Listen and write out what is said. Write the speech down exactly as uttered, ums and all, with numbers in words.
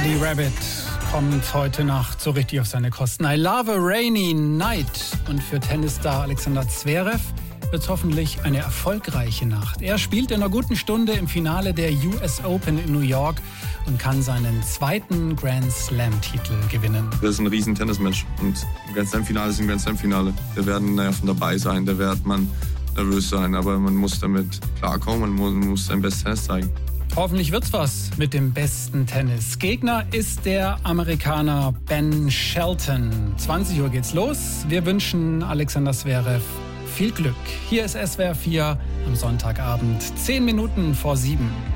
Eddie Rabbit kommt heute Nacht so richtig auf seine Kosten. I love a rainy night. Und für Tennisstar Alexander Zverev wird es hoffentlich eine erfolgreiche Nacht. Er spielt in einer guten Stunde im Finale der U S Open in New York und kann seinen zweiten Grand Slam-Titel gewinnen. Das ist ein riesen Tennismatch und ein Grand Slam-Finale ist ein Grand Slam-Finale. Da werden Nerven dabei sein, da wird man nervös sein, aber man muss damit klarkommen, man muss, man muss sein bestes Tennis zeigen. Hoffentlich wird's was mit dem besten Tennis. Gegner ist der Amerikaner Ben Shelton. zwanzig Uhr geht's los. Wir wünschen Alexander Zverev viel Glück. Hier ist S W R vier am Sonntagabend, zehn Minuten vor sieben.